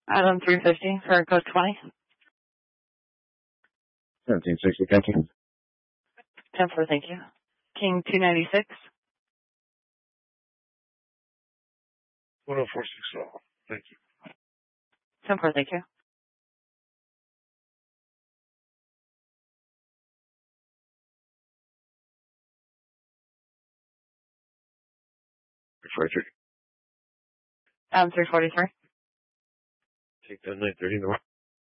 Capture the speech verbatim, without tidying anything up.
Item three fifty for code twenty. seventeen sixty, thank you. ten four, thank you. King two ninety-six. one oh four six oh, thank you. ten four, thank you. forty-three. Item three forty-three. Take that nine thirty north.